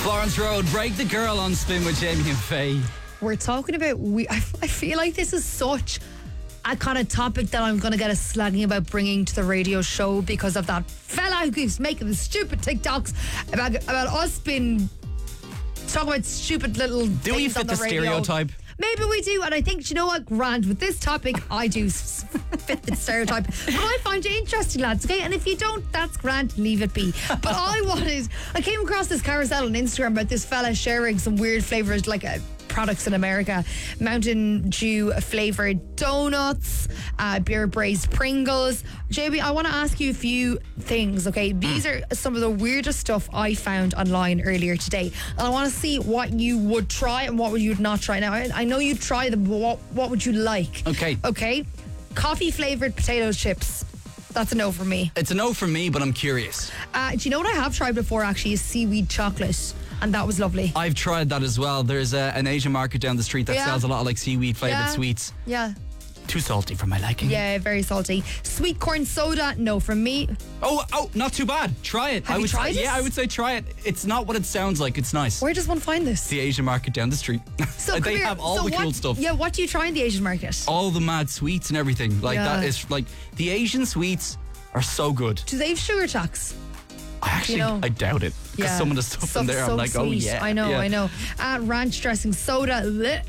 Florence Road, Break the Girl on Spin with Jamie and Faye. We're talking about, I feel like this is such a kind of topic that I'm going to get a slagging about bringing to the radio show because of that fella who keeps making the stupid TikToks about us being talking about stupid little Do we things on fit the radio. stereotype? Maybe we do, and I think, you know what, grand, with this topic, I do fit the stereotype. But I find it interesting, lads, okay? And if you don't, that's grand, leave it be. But I came across this carousel on Instagram about this fella sharing some weird flavours, like products in America. Mountain Dew flavoured donuts, beer braised Pringles. JB, I want to ask you a few things, okay? These are some of the weirdest stuff I found online earlier today. And I want to see what you would try and what you would not try. Now, I know you'd try them, but what would you like? Okay? Coffee flavoured potato chips. That's a no for me. It's a no for me, but I'm curious. Do you know what I have tried before, actually, is seaweed chocolate. And that was lovely. I've tried that as well. There's an Asian market down the street that sells a lot of like seaweed flavoured sweets. Yeah. Too salty for my liking. Yeah, very salty. Sweet corn soda, no from me. Oh, not too bad. Try it. Have you tried it? Yeah, I would say try it. It's not what it sounds like. It's nice. Where does one find this? The Asian market down the street. So they have all the cool stuff. Yeah, what do you try in the Asian market? All the mad sweets and everything. Like that is like the Asian sweets are so good. Do they have sugar tax? I doubt it. Because some of the stuff in there, so I'm like, sweet. oh yeah. I know. Yeah. Ranch dressing soda.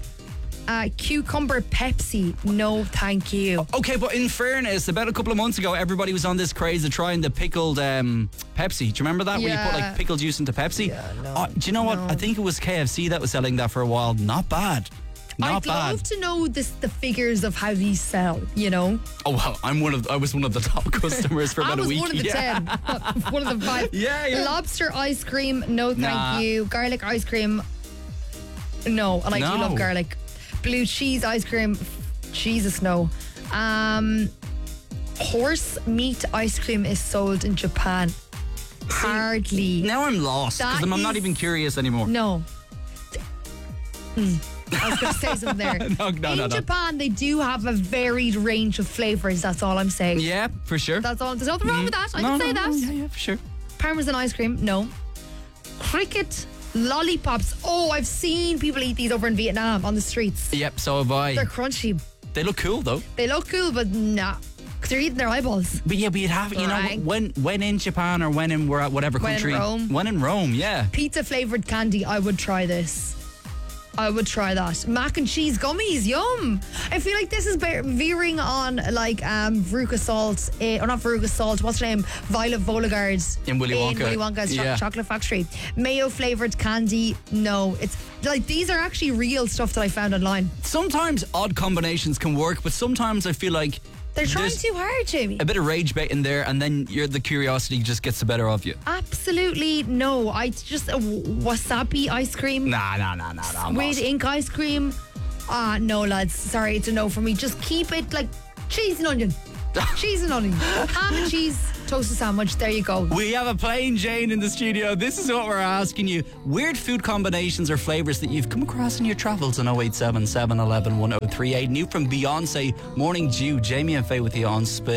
Cucumber Pepsi. No, thank you. Okay, but in fairness, about a couple of months ago, everybody was on this craze of trying the pickled Pepsi. Do you remember that? Where you put like pickled juice into Pepsi? Yeah, no. Do you know what? I think it was KFC that was selling that for a while. Not bad. I'd love to know the figures of how these sell, you know? Oh, well, I was one of the top customers for about a week. I was one of the 10. One of the 5. Yeah. Lobster ice cream, no thank you. Garlic ice cream, no. And I do love garlic. Blue cheese ice cream, Jesus, no. Horse meat ice cream is sold in Japan. Hardly. Now I'm lost because I'm not even curious anymore. No. I was going to say something there. In Japan, they do have a varied range of flavours. That's all I'm saying. Yeah, for sure. That's all. There's nothing wrong with that. I can say that. Yeah, for sure. Parmesan ice cream, no. Cricket lollipops. Oh, I've seen people eat these over in Vietnam on the streets. Yep, so have I. They're crunchy. They look cool though. They look cool, but nah. Because they're eating their eyeballs. But yeah, we'd have, you know, when in Japan or when we're at whatever country. When in Rome, yeah. Pizza flavoured candy, I would try this. I would try that. Mac and cheese gummies, yum. I feel like this is veering on like Veruca Salt, or not Veruca Salt, what's her name? Violet Volagard in Willy Wonka's chocolate factory. Mayo flavoured candy, no. It's like these are actually real stuff that I found online. Sometimes odd combinations can work, but sometimes I feel like they're trying too hard, Jamie. A bit of rage bait in there, and then the curiosity just gets the better of you. Absolutely no. I just wasabi ice cream. Nah. With ink ice cream. No, lads. Sorry, it's a no for me. Just keep it like cheese and onion. Cheese and onion. Ham and cheese, toasted sandwich. There you go. We have a plain Jane in the studio. This is what we're asking you. Weird food combinations or flavours that you've come across in your travels on 087 711 1038. New from Beyonce, Morning Dew, Jamie and Faye with you on Spin.